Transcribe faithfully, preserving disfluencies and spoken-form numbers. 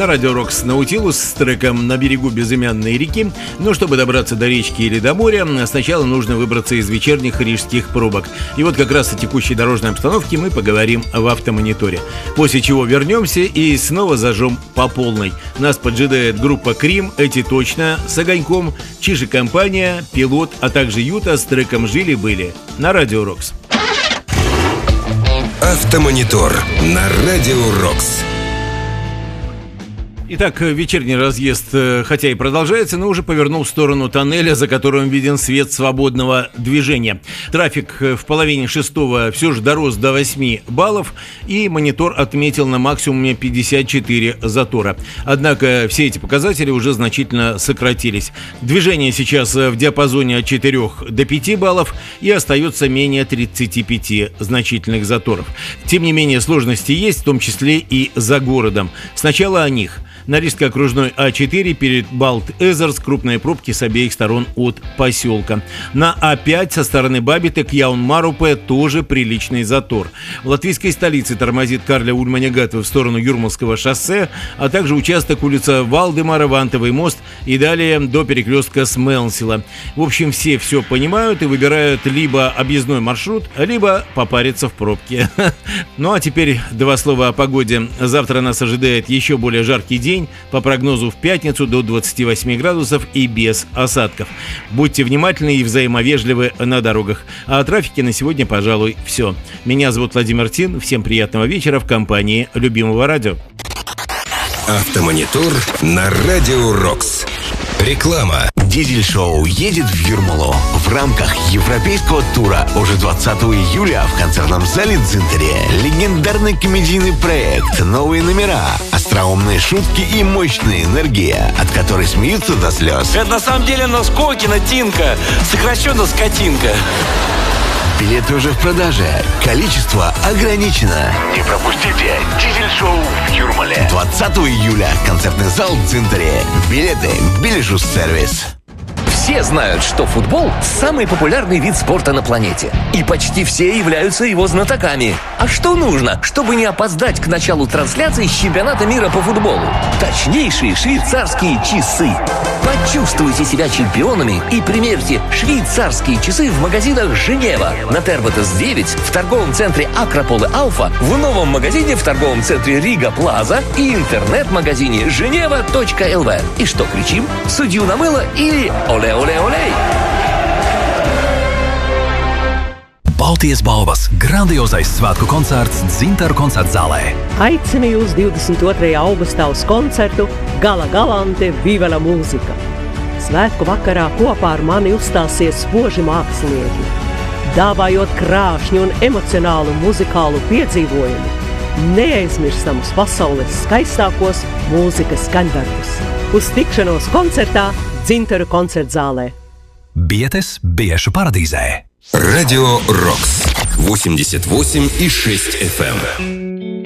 На радио Рокс Наутилус с треком «На берегу безымянной реки». Но чтобы добраться до речки или до моря, сначала нужно выбраться из вечерних рижских пробок. И вот как раз о текущей дорожной обстановке мы поговорим в автомониторе. После чего вернемся и снова зажжем по полной. Нас поджидает группа Крим, эти точно, с огоньком, Чиж и компания, Пилот, а также Юта с треком «Жили-были» на радио Рокс. Автомонитор на радио Рокс. Итак, вечерний разъезд, хотя и продолжается, но уже повернул в сторону тоннеля, за которым виден свет свободного движения. Трафик в половине шестого все же дорос до восьми баллов, и монитор отметил на максимуме пятьдесят четыре затора. Однако все эти показатели уже значительно сократились. Движение сейчас в диапазоне от четырёх до пяти баллов и остается менее тридцати пяти значительных заторов. Тем не менее, сложности есть, в том числе и за городом. Сначала о них. На Рижской окружной А четыре перед Балт-Эзерс крупные пробки с обеих сторон от поселка. На А пять со стороны Бабиты к Яун-Марупе тоже приличный затор. В латвийской столице тормозит Карля Ульманегатова в сторону Юрмалского шоссе, а также участок улица Валдемара, Вантовый мост и далее до перекрестка Смелнсила. В общем, все все понимают и выбирают либо объездной маршрут, либо попариться в пробке. Ну а теперь два слова о погоде. Завтра нас ожидает еще более жаркий день. По прогнозу в пятницу до двадцати восьми градусов и без осадков. Будьте внимательны и взаимовежливы на дорогах. А о трафике на сегодня, пожалуй, все. Меня зовут Владимир Тин. Всем приятного вечера в компании любимого радио. Автомонитор на радио Рокс. Реклама. Дизель-шоу едет в Юрмалу в рамках европейского тура уже двадцатого июля в концертном зале «Дзинтере». Легендарный комедийный проект, новые номера, остроумные шутки и мощная энергия, от которой смеются до слез. Это на самом деле Носкокина Тинка, сокращенно Скотинка. Билеты уже в продаже. Количество ограничено. Не пропустите дизель-шоу в Юрмале. двадцатого июля. Концертный зал «Дзинтере». Билеты «Билежус-сервис». Все знают, что футбол – самый популярный вид спорта на планете. И почти все являются его знатоками. А что нужно, чтобы не опоздать к началу трансляции чемпионата мира по футболу? Точнейшие швейцарские часы. Почувствуйте себя чемпионами и примерьте швейцарские часы в магазинах «Женева», на Терботес девять, в торговом центре «Акрополе Алфа», в новом магазине в торговом центре «Рига Плаза» и интернет-магазине женева точка эл ви. И что кричим? Судью намыло или «Оле, оле, олей». Baltijas balvas grandiozais svētku koncerts Dzintaru koncertzālē. Aicinu jūs divdesmit otrajā augustā uz koncertu Gala Galante Vivela mūzika. Svētku vakarā kopā ar mani uzstāsies spoži mākslinieki, dāvājot krāšņu un emocionālu muzikālu piedzīvojumu, neaizmirstams pasaules skaistākos mūzikas skaņdarbus. Uz tikšanos koncertā Dzintaru koncertzālē. Bietes biešu paradīzē. Радио Рокс. восемьдесят восемь и шесть эф эм.